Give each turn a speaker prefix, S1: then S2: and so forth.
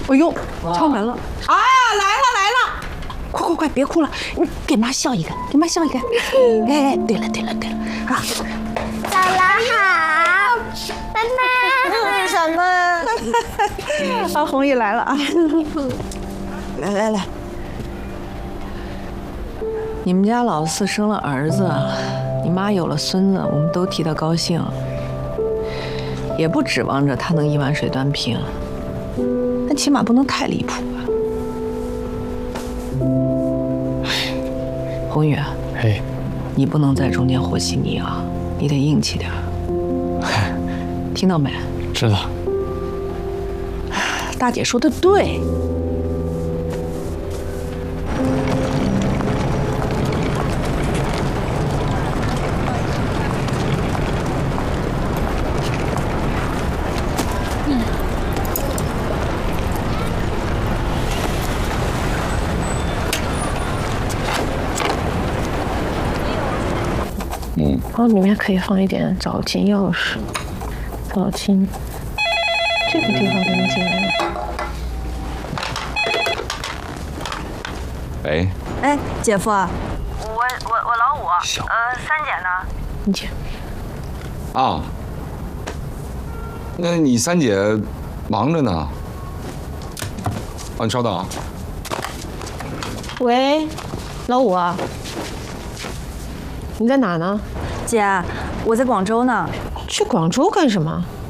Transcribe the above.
S1: 哎呦，敲门了！啊，来了！快，别哭了，你给妈笑一个，给妈笑一个。哎，对了啊！
S2: 姥姥好，妈妈什么？
S1: 啊，红姨来了啊！来，你们家老四生了儿子，你妈有了孙子，我们都替他高兴，也不指望着他能一碗水端平，但起码不能太离谱吧。红宇，
S3: 嘿，
S1: 你不能在中间和稀泥啊，你得硬气点，听到没？
S3: 知道。
S1: 大姐说的对。
S4: 然后里面可以放一点找金钥匙，找金，这个地方能进来吗？
S5: 喂，
S6: 哎，姐夫，我
S5: 老五，三姐呢？
S4: 你姐，
S5: 啊，那你三姐忙着呢。啊，你稍等啊。
S4: 喂，老五啊，你在哪呢？
S6: 姐，我在广州呢。
S4: 去广州干什么？